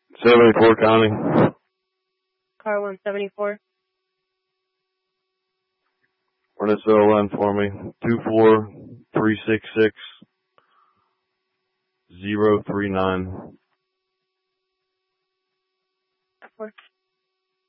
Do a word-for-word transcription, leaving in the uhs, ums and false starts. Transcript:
seventy-four County. Car one seventy-four. Run S O line for me. Two four three six six zero three nine. Four.